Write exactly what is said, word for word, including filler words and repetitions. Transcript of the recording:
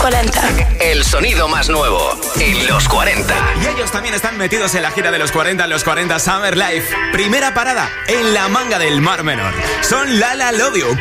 cuarenta. El sonido más nuevo en los cuarenta. Y ellos también están metidos en la gira de los cuarenta, los cuarenta Summer Life. Primera parada en la Manga del Mar Menor. Son La La Love You